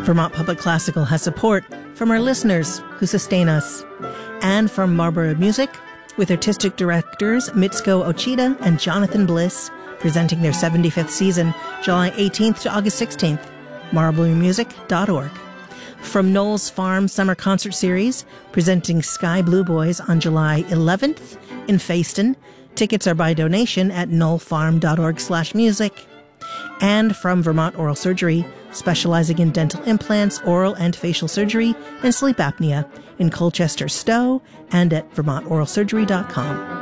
Vermont Public Classical has support from our listeners who sustain us, and from Marlborough Music, with artistic directors Mitsuko Ochida and Jonathan Bliss, presenting their 75th season, July 18th to August 16th, marlboroughmusic.org. From Knowles Farm Summer Concert Series, presenting Sky Blue Boys on July 11th in Fayston. Tickets are by donation at knollfarm.org/music. And from Vermont Oral Surgery, specializing in dental implants, oral and facial surgery, and sleep apnea in Colchester, Stowe, and at vermontoralsurgery.com.